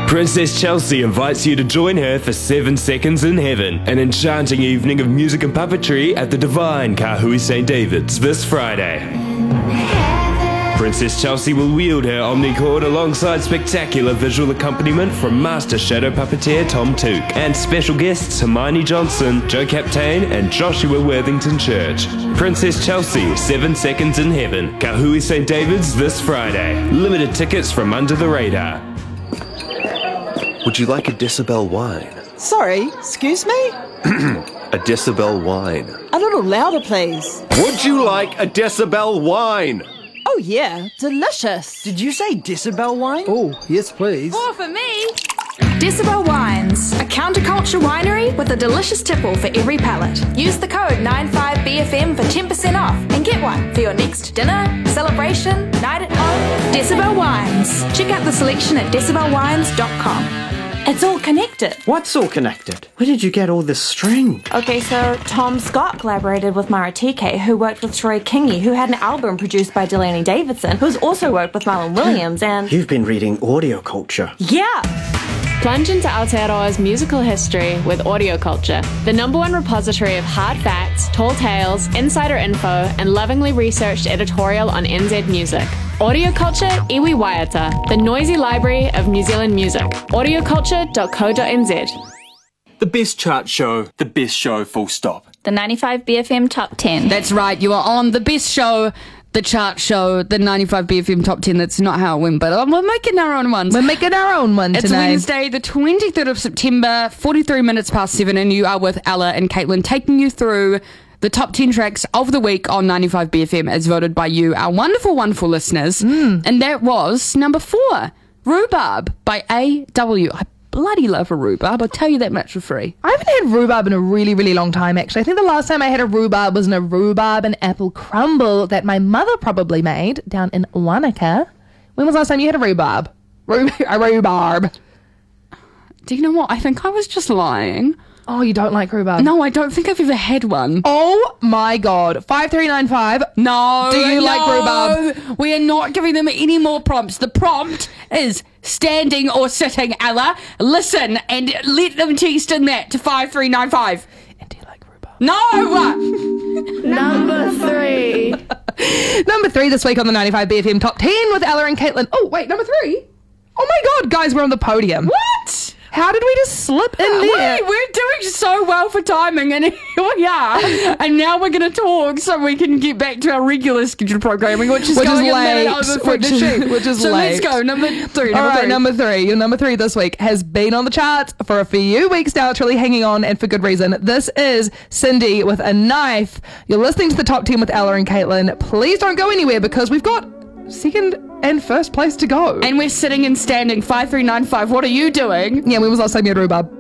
Princess Chelsea invites you to join her for 7 Seconds in Heaven, an enchanting evening of music and puppetry at the Divine Kahui St. David's this Friday. Princess Chelsea will wield her omnicord alongside spectacular visual accompaniment from master shadow puppeteer Tom Took and special guests Hermione Johnson, Joe Captain and Joshua Worthington Church. Princess Chelsea, 7 Seconds in Heaven, Kahui St. David's this Friday. Limited tickets from Under the Radar. Would you like a Decibel wine? Sorry, excuse me? A Decibel wine. A little louder, please. Would you like a Decibel wine? Oh yeah, delicious. Did you say Decibel wine? Oh, yes please. More for me. Decibel Wines, a counterculture winery with a delicious tipple for every palate. Use the code 95BFM for 10% off and get one for your next dinner, celebration, night at home. Decibel Wines. Check out the selection at decibelwines.com. It's all connected. What's all connected? Where did you get all this string? Okay, so Tom Scott collaborated with Mara TK, who worked with Troy Kingi, who had an album produced by Delaney Davidson, who's also worked with Marlon Williams, and... You've been reading audio culture. Yeah! Plunge into Aotearoa's musical history with Audio Culture, the #1 repository of hard facts, tall tales, insider info, and lovingly researched editorial on NZ music. Audio Culture Iwi Waiata, the noisy library of New Zealand music. audioculture.co.nz. The best chart show, the best show full stop. The 95BFM Top 10. That's right, you are on the best show, the chart show, the 95BFM Top 10. That's not how it went, but we're making our own ones. We're making our own one It's tonight. Wednesday, the 23rd of September, 43 minutes past 7, and you are with Ella and Caitlin taking you through the top 10 tracks of the week on 95BFM as voted by you, our wonderful, wonderful listeners. And that was number 4, Rhubarb by AW. I bloody love a rhubarb, I'll tell you that much for free. I haven't had rhubarb in a really, really long time, actually. I think the last time I had a rhubarb was in a rhubarb and apple crumble that my mother probably made down in Wanaka. When was the last time you had a rhubarb? A rhubarb. Do you know what? I think I was just lying. Oh, you don't like rhubarb? No, I don't think I've ever had one. Oh my God. 5395. No. Do you like rhubarb? We are not giving them any more prompts. The prompt is standing or sitting, Ella. Listen and let them text in that to 5395. And do you like rhubarb? No! Number 3. Number 3 this week on the 95BFM Top 10 with Ella and Caitlin. Oh, wait, number 3? Oh my God, guys, we're on the podium. What? How did we just slip in there? We're doing so well for timing, and here we are. And now we're going to talk so we can get back to our regular scheduled programming, which is going a minute over 42. Which is so late. let's go. Number 3. All right, number 3. Your number 3 this week has been on the charts for a few weeks now. It's really hanging on, and for good reason. This is Cindy with A Knife. You're listening to the Top 10 with Ella and Caitlin. Please don't go anywhere because we've got second and first place to go. And we're sitting and standing. 5395. What are you doing? Yeah, when was the last time you had rhubarb?